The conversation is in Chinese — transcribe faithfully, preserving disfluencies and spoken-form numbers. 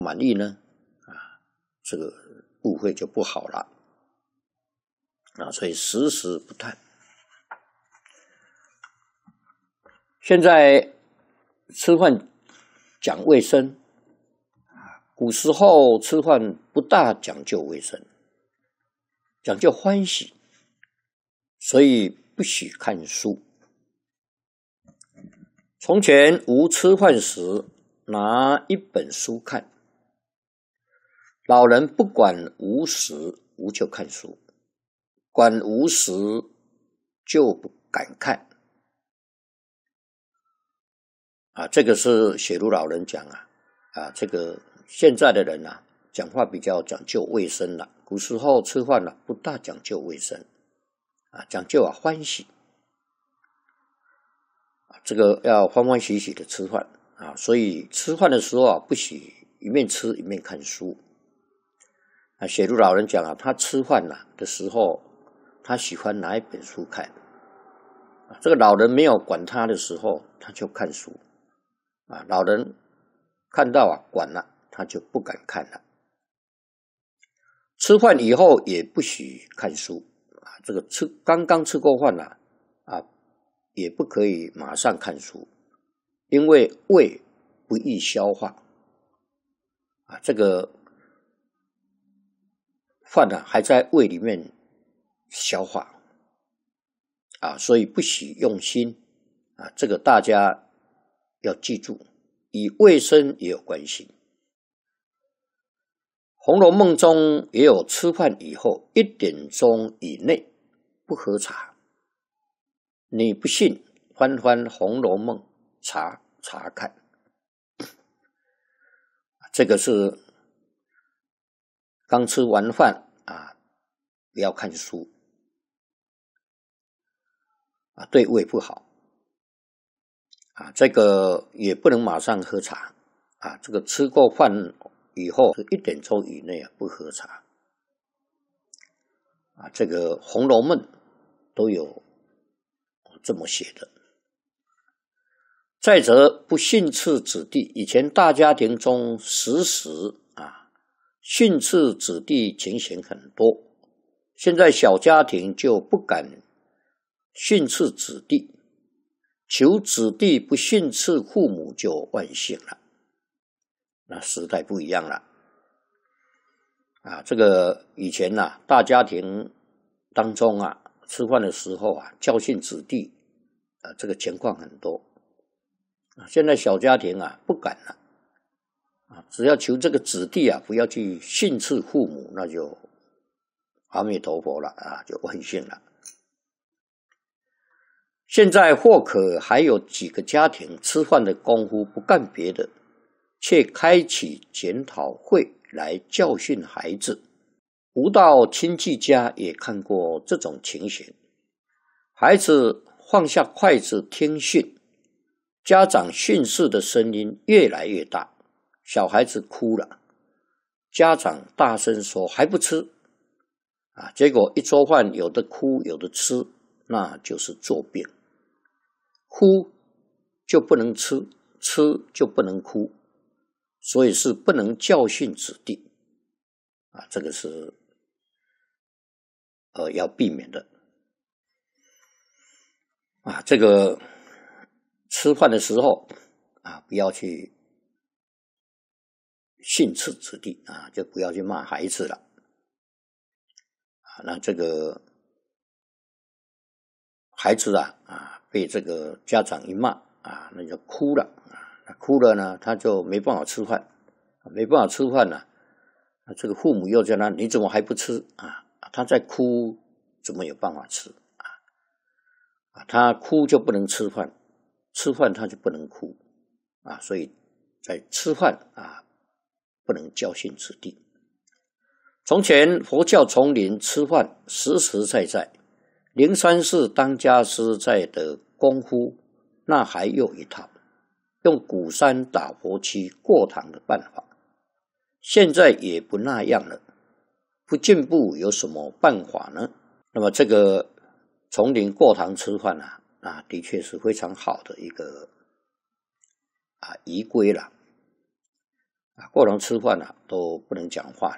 满意呢，啊，这个误会就不好了啊，所以时时不叹。现在吃饭讲卫生，古时候吃饭不大讲究卫生，讲究欢喜，所以不许看书。从前无吃饭时，拿一本书看。老人不管无时，无就看书；管无时，就不敢看。啊，这个是写入老人讲啊，啊，这个现在的人啊，讲话比较讲究卫生了。古时候吃饭啊，不大讲究卫生，啊，讲究啊欢喜，啊，这个要欢欢喜喜的吃饭啊，所以吃饭的时候啊，不许一面吃一面看书。啊，写入老人讲啊，他吃饭啊的时候，他喜欢拿一本书看。啊，这个老人没有管他的时候，他就看书。啊，老人看到啊管了，他就不敢看了。吃饭以后也不许看书啊，这个吃刚刚吃过饭了啊，也不可以马上看书，因为胃不易消化啊，这个饭呢、啊、还在胃里面消化啊，所以不许用心啊，这个大家要记住，与卫生也有关系。《红楼梦》中也有吃饭以后一点钟以内不喝茶。你不信，翻翻《红楼梦》查查看。这个是刚吃完饭啊，不要看书啊，对胃不好啊。这个也不能马上喝茶啊，这个吃过饭以后一点钟以内啊不喝茶啊，这个《红楼梦》都有这么写的。再者，不训斥子弟，以前大家庭中时时啊训斥子弟情形很多，现在小家庭就不敢训斥子弟，求子弟不训斥父母就万幸了。那时代不一样了啊！这个以前啊，大家庭当中啊，吃饭的时候啊，教训子弟啊，这个情况很多啊。现在小家庭啊，不敢了啊，只要求这个子弟啊，不要去训斥父母，那就阿弥陀佛了啊，就万幸了。现在或可还有几个家庭吃饭的功夫不干别的，却开启检讨会来教训孩子。吾到亲戚家也看过这种情形，孩子放下筷子听训，家长训斥的声音越来越大，小孩子哭了，家长大声说还不吃啊，结果一桌饭有的哭有的吃，那就是作病。哭就不能吃，吃就不能哭，所以是不能教训子弟啊，这个是呃要避免的啊。这个吃饭的时候啊，不要去训斥子弟啊，就不要去骂孩子了啊。那这个孩子啊啊被这个家长一骂啊，那就哭了啊，哭了呢，他就没办法吃饭，没办法吃饭了。这个父母又叫他，你怎么还不吃啊？他在哭，怎么有办法吃啊？啊，他哭就不能吃饭，吃饭他就不能哭啊，所以在吃饭啊，不能教训子弟。从前佛教丛林吃饭实实在在，灵山寺当家师在的功夫，那还有一套，用鼓山打佛七过堂的办法。现在也不那样了，不进步有什么办法呢？那么这个丛林过堂吃饭啊，啊，的确是非常好的一个啊仪规了啊，过堂吃饭啊都不能讲话了。